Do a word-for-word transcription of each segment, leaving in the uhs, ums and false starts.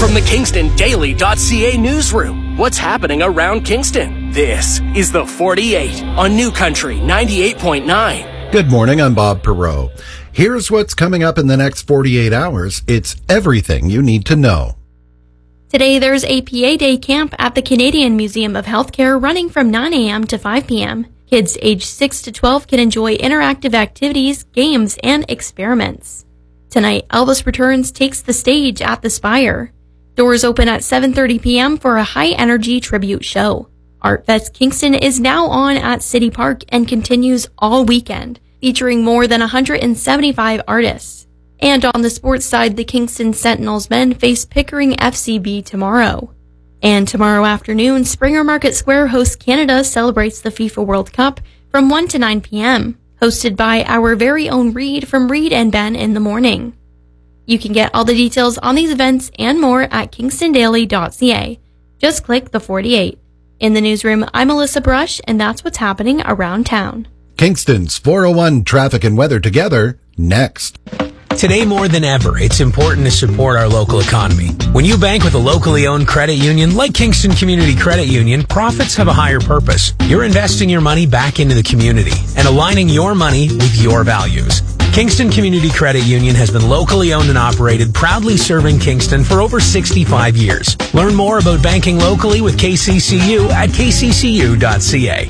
From the Kingston Daily dot C A newsroom, what's happening around Kingston? This is the forty-eight on New Country ninety-eight point nine. Good morning, I'm Bob Perot. Here's what's coming up in the next forty-eight hours. It's everything you need to know. Today, there's a P A Day camp at the Canadian Museum of Healthcare running from nine a.m. to five p.m. Kids aged six to twelve can enjoy interactive activities, games, and experiments. Tonight, Elvis Returns takes the stage at the Spire. Doors open at seven thirty p.m. for a high-energy tribute show. Art Fest Kingston is now on at City Park and continues all weekend, featuring more than one hundred seventy-five artists. And on the sports side, the Kingston Sentinels men face Pickering F C B tomorrow. And tomorrow afternoon, Springer Market Square hosts Canada celebrates the FIFA World Cup from one to nine p.m., hosted by our very own Reed from Reed and Ben in the morning. You can get all the details on these events and more at Kingston Daily dot C A. Just click the forty-eight. In the newsroom, I'm Alyssa Brush, and that's what's happening around town. Kingston's four oh one Traffic and Weather together, next. Today more than ever, it's important to support our local economy. When you bank with a locally owned credit union like Kingston Community Credit Union, profits have a higher purpose. You're investing your money back into the community and aligning your money with your values. Kingston Community Credit Union has been locally owned and operated, proudly serving Kingston for over sixty-five years. Learn more about banking locally with K C C U at K C C U dot C A.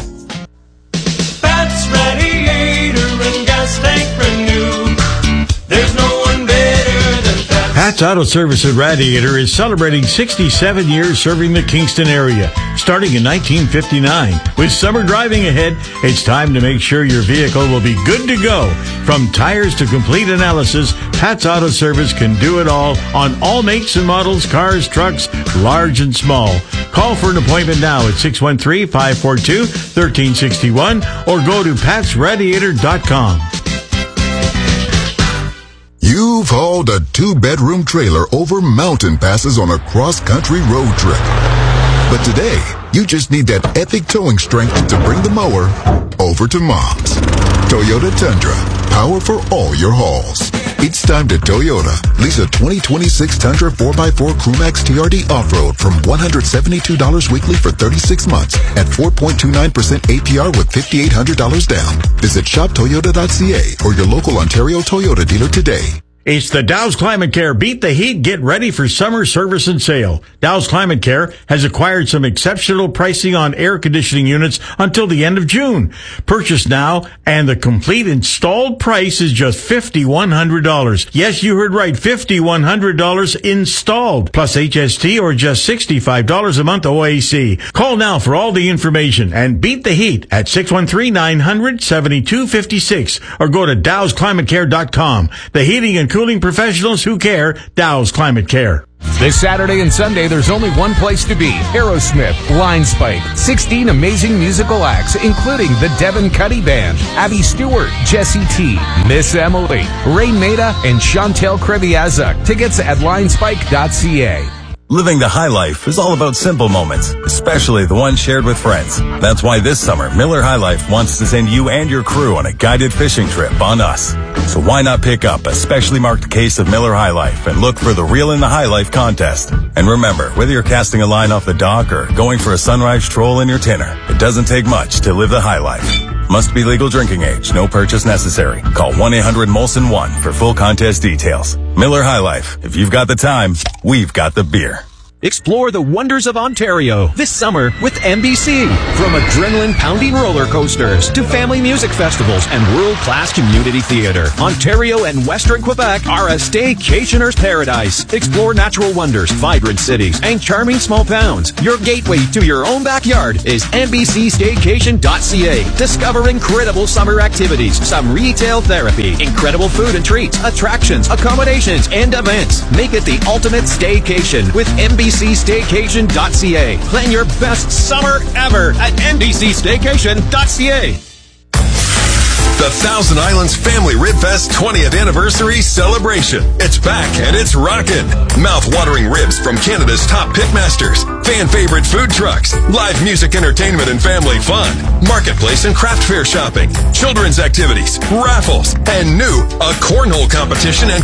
Pat's Radiator and Gas Tank Renew. There's no one better than Pat's. Pat's Auto Service and Radiator is celebrating sixty-seven years serving the Kingston area, starting in nineteen fifty-nine. With summer driving ahead, it's time to make sure your vehicle will be good to go. From tires to complete analysis, Pat's Auto Service can do it all on all makes and models, cars, trucks, large and small. Call for an appointment now at six one three, five four two, one three six one or go to pats radiator dot com. You've hauled a two-bedroom trailer over mountain passes on a cross-country road trip. But today, you just need that epic towing strength to bring the mower over to Mom's. Toyota Tundra, power for all your hauls. It's time to Toyota. Lease a twenty twenty-six Tundra four by four Crewmax T R D Off-Road from one hundred seventy-two dollars weekly for thirty-six months at four point two nine percent A P R with five thousand eight hundred dollars down. Visit shop toyota dot c a or your local Ontario Toyota dealer today. It's the Dow's Climate Care. Beat the heat. Get ready for summer service and sale. Dow's Climate Care has acquired some exceptional pricing on air conditioning units until the end of June. Purchase now, and the complete installed price is just five thousand one hundred dollars. Yes, you heard right, five thousand one hundred dollars installed, plus H S T or just sixty-five dollars a month O A C. Call now for all the information and beat the heat at six one three, nine hundred, seventy-two fifty-six or go to dows climate care dot com. The heating and cooling professionals who care, Dow's Climate Care. This Saturday and Sunday, there's only one place to be. Aerosmith, Line Spike, sixteen amazing musical acts, including the Devin Cuddy Band, Abby Stewart, Jesse T, Miss Emily, Ray Maida, and Chantel Kreviazuk. Tickets at line spike dot c a. Living the high life is all about simple moments, especially the ones shared with friends. That's why this summer, Miller High Life wants to send you and your crew on a guided fishing trip on us. So why not pick up a specially marked case of Miller High Life and look for the Reel in the High Life contest. And remember, whether you're casting a line off the dock or going for a sunrise stroll in your tinner, it doesn't take much to live the high life. Must be legal drinking age. No purchase necessary. Call one eight hundred Molson one for full contest details. Miller High Life. If you've got the time, we've got the beer. Explore the wonders of Ontario this summer with M B C. From adrenaline-pounding roller coasters to family music festivals and world-class community theater, Ontario and Western Quebec are a staycationer's paradise. Explore natural wonders, vibrant cities, and charming small towns. Your gateway to your own backyard is N B C staycation dot c a. Discover incredible summer activities, some retail therapy, incredible food and treats, attractions, accommodations, and events. Make it the ultimate staycation with N B C staycation dot c a. Plan your best summer ever at N B C staycation dot c a. The Thousand Islands Family Rib Fest twentieth Anniversary Celebration. It's back and it's rockin'. Mouth-watering ribs from Canada's top pitmasters, fan-favorite food trucks, live music entertainment and family fun, marketplace and craft fair shopping, children's activities, raffles, and new, a cornhole competition and